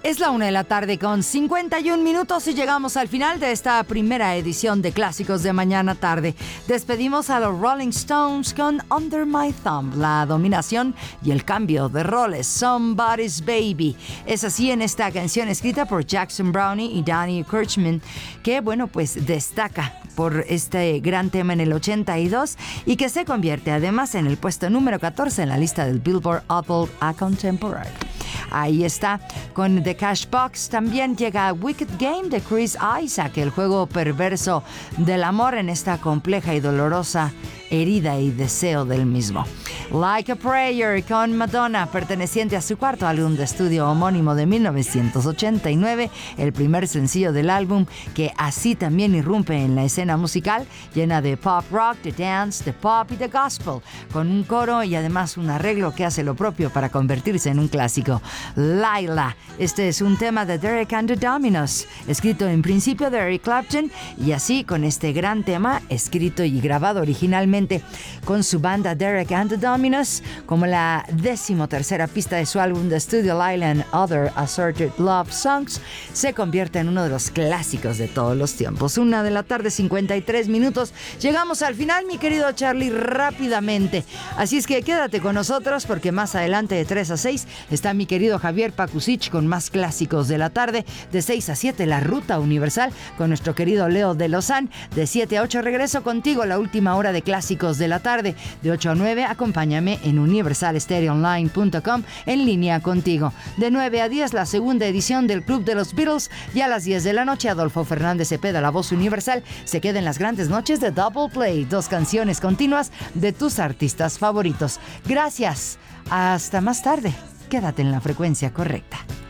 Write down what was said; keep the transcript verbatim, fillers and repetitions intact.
Es la una de la tarde con cincuenta y un minutos y llegamos al final de esta primera edición de Clásicos de Mañana Tarde. Despedimos a los Rolling Stones con Under My Thumb, la dominación y el cambio de roles. Somebody's Baby. Es así en esta canción escrita por Jackson Brownie y Danny Kirchman, que bueno, pues destaca por este gran tema en el ochenta y dos y que se convierte además en el puesto número catorce en la lista del Billboard Adult a Contemporary. Ahí está. Con The Cash Box también llega Wicked Game de Chris Isaac, el juego perverso del amor en esta compleja y dolorosa herida y deseo del mismo. Like a Prayer con Madonna, perteneciente a su cuarto álbum de estudio homónimo de mil novecientos ochenta y nueve, el primer sencillo del álbum, que así también irrumpe en la escena musical, llena de pop rock, de dance, de pop y de gospel, con un coro y además un arreglo que hace lo propio para convertirse en un clásico. Laila, este es un tema de Derek and the Dominos, escrito en principio de Eric Clapton, y así con este gran tema, escrito y grabado originalmente con su banda Derek and the Dominos, como la decimotercera pista de su álbum de estudio Laila and Other Assorted Love Songs, se convierte en uno de los clásicos de todos los tiempos. Una de la tarde, cincuenta y tres minutos. Llegamos al final, mi querido Charlie, rápidamente. Así es que quédate con nosotros porque más adelante de tres a seis está mi querido Javier Pakusich con más clásicos de la tarde. De seis a siete, La Ruta Universal con nuestro querido Leo de Lozán. De siete a ocho, regreso contigo, la última hora de clásicos de la tarde. De ocho a nueve, acompáñame en universal stereo online punto com, en línea contigo. De nueve a diez, la segunda edición del Club de los Beatles. Y a las diez de la noche, Adolfo Fernández Cepeda, la voz universal, se queda en las grandes noches de Double Play. Dos canciones continuas de tus artistas favoritos. Gracias. Hasta más tarde. Quédate en la frecuencia correcta.